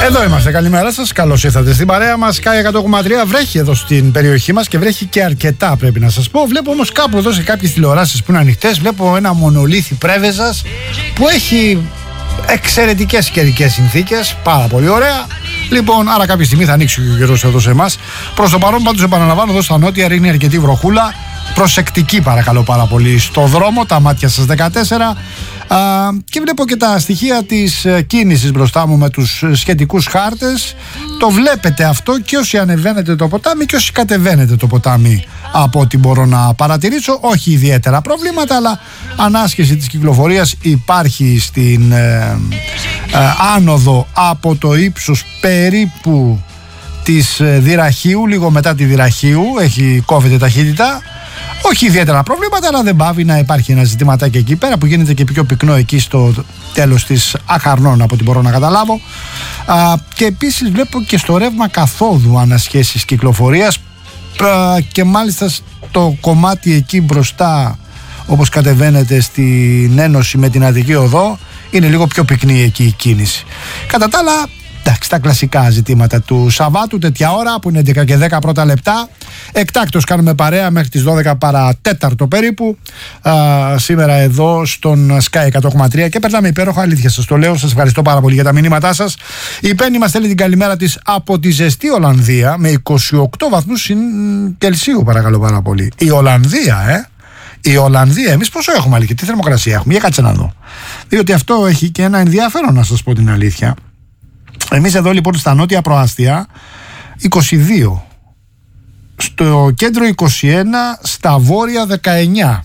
Εδώ είμαστε, καλημέρα σας, καλώς ήρθατε στην παρέα μας. Sky 100,3, βρέχει εδώ στην περιοχή μας και βρέχει και αρκετά, πρέπει να σας πω. Βλέπω όμως κάπου εδώ σε κάποιες τηλεοράσεις που είναι ανοιχτές, βλέπω ένα μονολίθι Πρέβεζας που έχει εξαιρετικές καιρικές συνθήκες, πάρα πολύ ωραία. Λοιπόν, άρα κάποια στιγμή θα ανοίξει ο καιρός εδώ σε εμάς. Προς το παρόν, πάντως, επαναλαμβάνω, εδώ στα νότια ρίχνει αρκετή βροχούλα. Προσεκτική, παρακαλώ πάρα πολύ στο δρόμο, τα μάτια σας 14. Και βλέπω και τα στοιχεία της κίνησης μπροστά μου με τους σχετικούς χάρτες. Το βλέπετε αυτό και όσοι ανεβαίνετε το ποτάμι και όσοι κατεβαίνετε το ποτάμι, από ό,τι μπορώ να παρατηρήσω. Όχι ιδιαίτερα προβλήματα, αλλά ανάσχεση της κυκλοφορίας υπάρχει στην άνοδο από το ύψος περίπου της Δυραχείου, λίγο μετά τη Δυραχείου κόβεται ταχύτητα. Όχι ιδιαίτερα προβλήματα, αλλά δεν πάβει να υπάρχει ένα ζητηματάκι εκεί πέρα που γίνεται και πιο πυκνό εκεί στο τέλος της Αχαρνών, από ό,τι μπορώ να καταλάβω. Και επίσης βλέπω και στο ρεύμα καθόδου ανασχέσεις κυκλοφορίας και μάλιστα στο κομμάτι εκεί μπροστά, όπως κατεβαίνετε στην Ένωση με την Αττική Οδό, είναι λίγο πιο πυκνή εκεί η κίνηση. Κατά τα άλλα, εντάξει, τα κλασικά ζητήματα του Σαββάτου, τέτοια ώρα που είναι 11 και 10 πρώτα λεπτά. Εκτάκτως κάνουμε παρέα μέχρι τις 12 παρατέταρτο περίπου. Σήμερα εδώ στον Sky 100,3 και περνάμε υπέροχα, αλήθεια σας το λέω. Σας ευχαριστώ πάρα πολύ για τα μηνύματά σας. Η Πέννη μας στέλνει την καλημέρα της από τη ζεστή Ολλανδία με 28 βαθμούς Κελσίου, παρακαλώ πάρα πολύ. Η Ολλανδία, Η Ολλανδία, εμείς πόσο έχουμε αλήθεια, τι θερμοκρασία έχουμε, για κάτσε να δω. Διότι αυτό έχει και ένα ενδιαφέρον, να σας πω την αλήθεια. Εμείς εδώ λοιπόν στα νότια προάστια 22, στο κέντρο 21, στα βόρεια 19,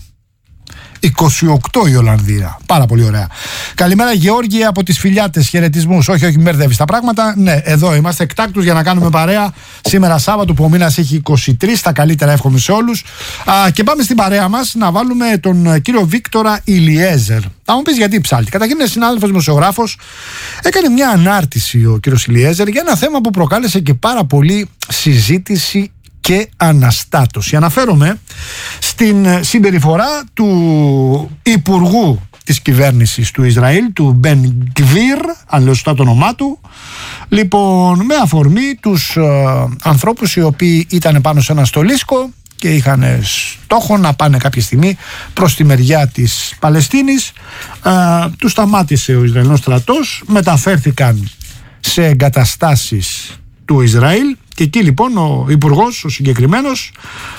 28 η Ολλανδία. Πάρα πολύ ωραία. Καλημέρα Γεώργη από τις Φιλιάτες, χαιρετισμούς. Όχι, μπερδεύεις τα πράγματα. Ναι, εδώ είμαστε εκτάκτους για να κάνουμε παρέα. Σήμερα Σάββατο που ο μήνας έχει 23, τα καλύτερα εύχομαι σε όλους. Και πάμε στην παρέα μας να βάλουμε τον κύριο Βίκτορα Ηλιέζερ. Θα μου πεις γιατί ψάλτη. Καταρχήν είναι συνάδελφος δημοσιογράφος. Έκανε μια ανάρτηση ο κύριος Ηλιέζερ για ένα θέμα που προκάλεσε και πάρα πολύ συζήτηση και αναστάτωση. Αναφέρομαι στην συμπεριφορά του Υπουργού της κυβέρνησης του Ισραήλ, του Μπεν Γκβίρ, αν λέω σωστά το όνομά του, λοιπόν, με αφορμή τους ανθρώπους οι οποίοι ήταν πάνω σε ένα στολίσκο και είχαν στόχο να πάνε κάποια στιγμή προς τη μεριά της Παλαιστίνης. Τους σταμάτησε ο Ισραηλινός στρατός, μεταφέρθηκαν σε εγκαταστάσεις του Ισραήλ και εκεί λοιπόν ο υπουργός, ο συγκεκριμένος,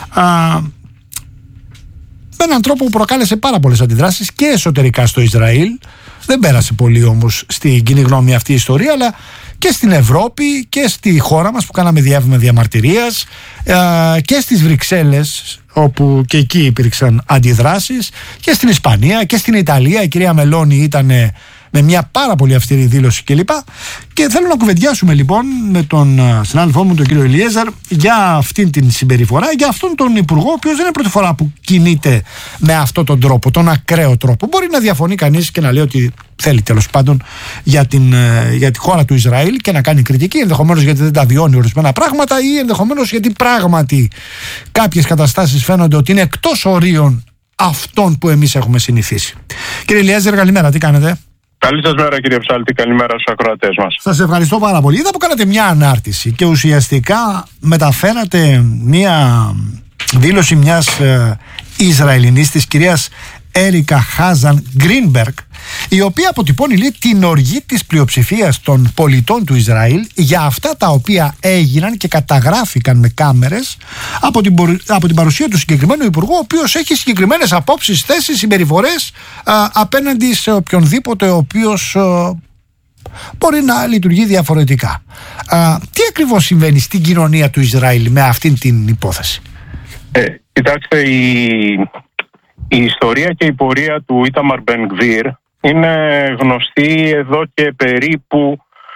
με έναν τρόπο που προκάλεσε πάρα πολλές αντιδράσεις και εσωτερικά στο Ισραήλ. Δεν πέρασε πολύ όμως στην κοινή γνώμη αυτή η ιστορία, αλλά και στην Ευρώπη και στη χώρα μας που κάναμε διάβημα διαμαρτυρίας, και στις Βρυξέλλες όπου και εκεί υπήρξαν αντιδράσεις, και στην Ισπανία και στην Ιταλία. Η κυρία Μελώνη ήταν με μια πάρα πολύ αυστηρή δήλωση κλπ. Και θέλω να κουβεντιάσουμε λοιπόν με τον συνάδελφό μου, τον κύριο Ηλιέζερ, για αυτήν την συμπεριφορά, για αυτόν τον υπουργό, ο οποίος δεν είναι πρώτη φορά που κινείται με αυτόν τον τρόπο, τον ακραίο τρόπο. Μπορεί να διαφωνεί κανείς και να λέει ότι θέλει τέλος πάντων για τη χώρα του Ισραήλ και να κάνει κριτική, ενδεχομένως γιατί δεν τα βιώνει ορισμένα πράγματα ή ενδεχομένως γιατί πράγματι κάποιες καταστάσεις φαίνονται ότι είναι εκτός ορίων αυτών που εμείς έχουμε συνηθίσει. Κύριε Ηλιέζερ, καλημέρα, τι κάνετε? Καλή σας μέρα κύριε Ψάλτη, καλημέρα στους ακροατές μας. Σας ευχαριστώ πάρα πολύ. Είδα που κάνατε μια ανάρτηση και ουσιαστικά μεταφέρατε μια δήλωση μιας Ισραηλινής, της κυρίας Έρικα Χάζαν Γκρίνμπεργκ, η οποία αποτυπώνει, λέει, την οργή της πλειοψηφίας των πολιτών του Ισραήλ για αυτά τα οποία έγιναν και καταγράφηκαν με κάμερες από την παρουσία του συγκεκριμένου υπουργού, ο οποίος έχει συγκεκριμένες απόψεις, θέσεις, συμπεριφορές απέναντι σε οποιονδήποτε ο οποίος μπορεί να λειτουργεί διαφορετικά. Τι ακριβώς συμβαίνει στην κοινωνία του Ισραήλ με αυτήν την υπόθεση? Κοιτάξτε, η ιστορία και η πορεία του Ίταμαρ Μπεν Γκβίρ είναι γνωστή εδώ και περίπου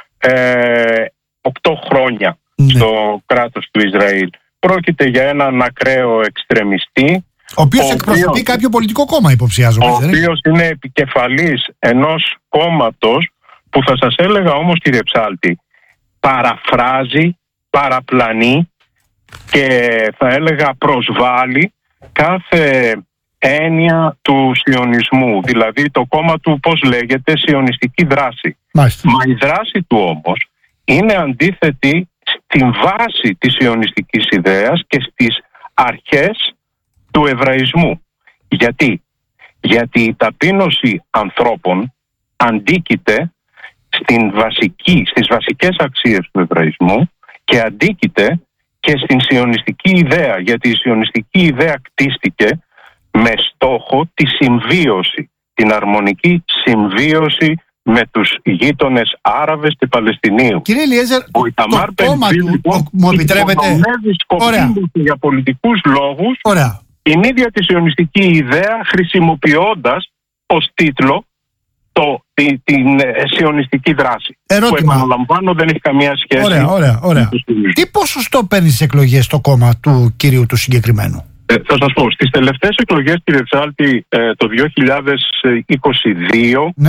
8 χρόνια στο κράτος του Ισραήλ. Πρόκειται για έναν ακραίο εξτρεμιστή, ο οποίος εκπροσωπεί κάποιο πολιτικό κόμμα, υποψιάζομαι. Ο οποίος είναι επικεφαλής ενός κόμματος που θα σας έλεγα όμως, κύριε Ψάλτη, παραφράζει, παραπλανεί και θα έλεγα προσβάλλει κάθε έννοια του σιωνισμού. Δηλαδή το κόμμα του, πώς λέγεται, σιωνιστική δράση. Μάλιστα. Μα η δράση του όμως είναι αντίθετη στην βάση της σιωνιστικής ιδέας και στις αρχές του εβραϊσμού. Γιατί η ταπείνωση ανθρώπων αντίκειται στις βασικές αξίες του εβραϊσμού και αντίκειται και στην σιωνιστική ιδέα, γιατί η σιωνιστική ιδέα κτίστηκε με στόχο τη συμβίωση, την αρμονική συμβίωση με τους γείτονες Άραβες και Παλαιστινίου. Κύριε Ελιέζερ, το κόμμα του, μου επιτρέπετε, για πολιτικούς λόγους, ωραία, την ίδια τη σιωνιστική ιδέα, χρησιμοποιώντας ως τίτλο την σιωνιστική δράση. Ερώτημα. Που επαναλαμβάνω δεν έχει καμία σχέση. Ωραία. Τι ποσοστό παίρνει στις εκλογές το κόμμα του κυρίου του συγκεκριμένου? Θα σας πω, στις τελευταίες εκλογές, κύριε Ψάλτη, το 2022, ναι,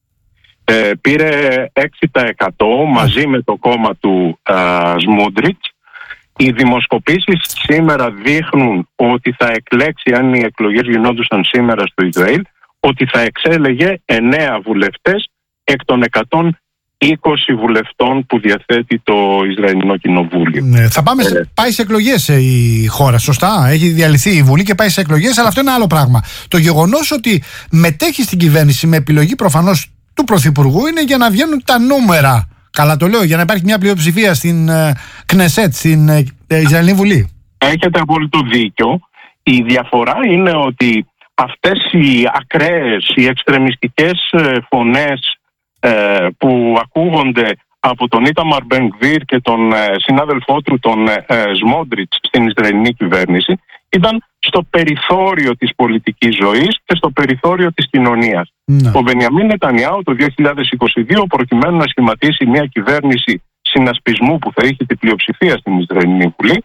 πήρε 6% μαζί με το κόμμα του Σμούντριτς. Οι δημοσκοπήσεις σήμερα δείχνουν ότι θα εκλέξει, αν οι εκλογές γινόντουσαν σήμερα στο Ισραήλ, ότι θα εξέλεγε 9 βουλευτές εκ των 120 βουλευτών που διαθέτει το Ισραηλινό Κοινοβούλιο. Ναι, θα πάει σε εκλογές η χώρα, σωστά. Έχει διαλυθεί η Βουλή και πάει σε εκλογές, αλλά αυτό είναι άλλο πράγμα. Το γεγονός ότι μετέχει στην κυβέρνηση με επιλογή προφανώς του Πρωθυπουργού είναι για να βγαίνουν τα νούμερα. Καλά το λέω, για να υπάρχει μια πλειοψηφία στην Κνεσέτ, στην Ισραηλινή Βουλή. Έχετε απόλυτο δίκιο. Η διαφορά είναι ότι αυτές οι ακραίες, οι εξτρεμιστικές φωνές που ακούγονται από τον Ίταμαρ Μπεν Γκβίρ και τον συνάδελφό του τον Σμόντριτς στην Ισραηλινή κυβέρνηση ήταν στο περιθώριο της πολιτικής ζωής και στο περιθώριο της κοινωνίας. Ναι. Ο Μπενιαμίν Νετανιάου το 2022, προκειμένου να σχηματίσει μια κυβέρνηση συνασπισμού που θα είχε την πλειοψηφία στην Ισραηλινή Βουλή,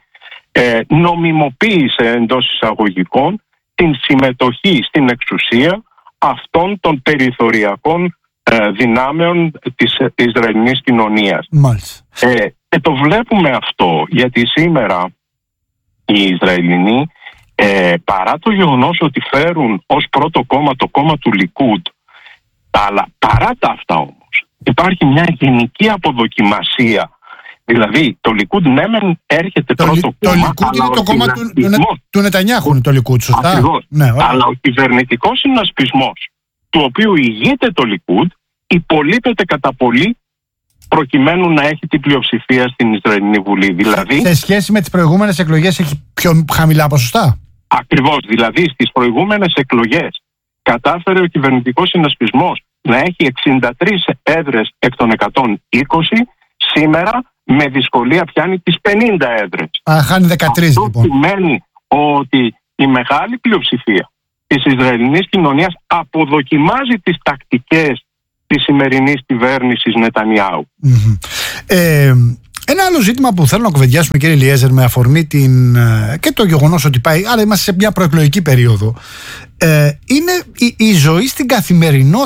νομιμοποίησε εντός εισαγωγικών την συμμετοχή στην εξουσία αυτών των περιθωριακών δυνάμεων της Ισραηλινής κοινωνίας. Και το βλέπουμε αυτό γιατί σήμερα οι Ισραηλινοί, παρά το γεγονός ότι φέρουν ως πρώτο κόμμα το κόμμα του Λικούντ, αλλά παρά τα αυτά όμως υπάρχει μια γενική αποδοκιμασία. Δηλαδή το Λικούντ ναι μεν έρχεται πρώτο κόμμα. Το Λικούντ είναι το κόμμα του Νετανιάχου, είναι το Λικούντ, σωστά. Ακριβώς. Ναι, αλλά ο κυβερνητικός συνασπισμός, του οποίου ηγείται το Λικούντ, υπολείπεται κατά πολύ προκειμένου να έχει την πλειοψηφία στην Ισραηλινή Βουλή. Δηλαδή, σε σχέση με τις προηγούμενες εκλογές έχει πιο χαμηλά ποσοστά. Ακριβώς. Δηλαδή στις προηγούμενες εκλογές κατάφερε ο κυβερνητικός συνασπισμός να έχει 63 έδρες εκ των 120, σήμερα με δυσκολία πιάνει τις 50 έδρες. Χάνει 13 αυτό λοιπόν. σημαίνει ότι η μεγάλη πλειοψηφία της Ισραηλινής κοινωνίας αποδοκιμάζει τις τακτικές της σημερινής κυβέρνησης Νετανιάου. Ένα άλλο ζήτημα που θέλω να κουβεντιάσουμε, κύριε Ελιέζερ, με αφορμή και το γεγονός ότι άρα είμαστε σε μια προεκλογική περίοδο, είναι η ζωή στην καθημερινότητα